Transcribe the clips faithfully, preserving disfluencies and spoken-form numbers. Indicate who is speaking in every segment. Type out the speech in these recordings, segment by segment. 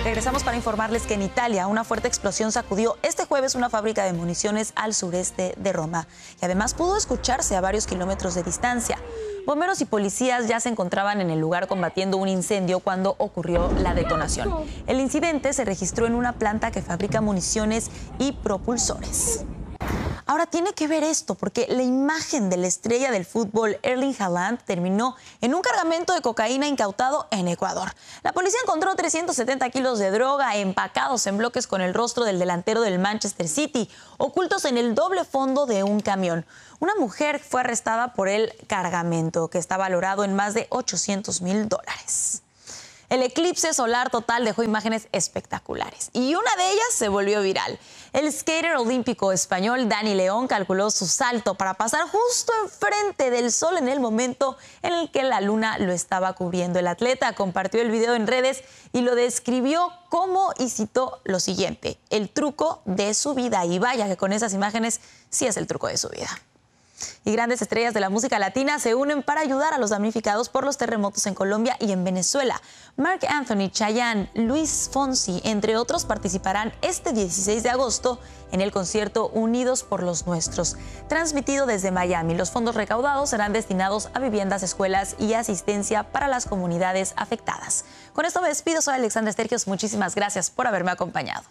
Speaker 1: Regresamos para informarles que en Italia una fuerte explosión sacudió este jueves una fábrica de municiones al sureste de Roma y además pudo escucharse a varios kilómetros de distancia. Bomberos y policías ya se encontraban en el lugar combatiendo un incendio cuando ocurrió la detonación. El incidente se registró en una planta que fabrica municiones y propulsores. Ahora tiene que ver esto porque la imagen de la estrella del fútbol Erling Haaland terminó en un cargamento de cocaína incautado en Ecuador. La policía encontró trescientos setenta kilos de droga empacados en bloques con el rostro del delantero del Manchester City, ocultos en el doble fondo de un camión. Una mujer fue arrestada por el cargamento, que está valorado en más de ochocientos mil dólares. El eclipse solar total dejó imágenes espectaculares y una de ellas se volvió viral. El skater olímpico español Dani León calculó su salto para pasar justo enfrente del sol en el momento en el que la luna lo estaba cubriendo. El atleta compartió el video en redes y lo describió como, y citó lo siguiente, el truco de su vida. Y vaya que con esas imágenes sí es el truco de su vida. Y grandes estrellas de la música latina se unen para ayudar a los damnificados por los terremotos en Colombia y en Venezuela. Marc Anthony, Chayanne, Luis Fonsi, entre otros, participarán este dieciséis de agosto en el concierto Unidos por los Nuestros, transmitido desde Miami. Los fondos recaudados serán destinados a viviendas, escuelas y asistencia para las comunidades afectadas. Con esto me despido, soy Alexandra Estergios. Muchísimas gracias por haberme acompañado.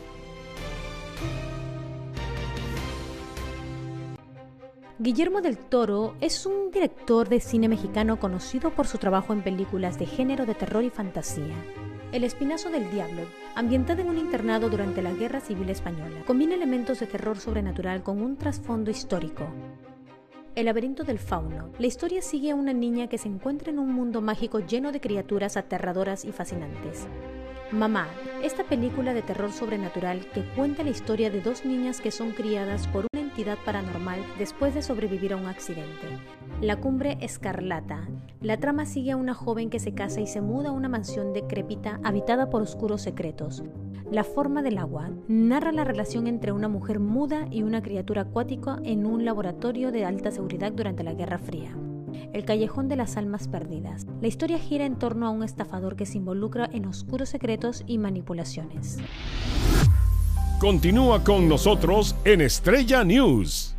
Speaker 2: Guillermo del Toro es un director de cine mexicano conocido por su trabajo en películas de género de terror y fantasía. El Espinazo del Diablo, ambientada en un internado durante la Guerra Civil Española, combina elementos de terror sobrenatural con un trasfondo histórico. El laberinto del fauno. La historia sigue a una niña que se encuentra en un mundo mágico lleno de criaturas aterradoras y fascinantes. Mamá, esta película de terror sobrenatural que cuenta la historia de dos niñas que son criadas por una entidad paranormal después de sobrevivir a un accidente. La Cumbre Escarlata. La trama sigue a una joven que se casa y se muda a una mansión decrépita habitada por oscuros secretos. La forma del agua. Narra la relación entre una mujer muda y una criatura acuática en un laboratorio de alta seguridad durante la Guerra Fría. El Callejón de las Almas Perdidas. La historia gira en torno a un estafador que se involucra en oscuros secretos y manipulaciones.
Speaker 3: Continúa con nosotros en Estrella News.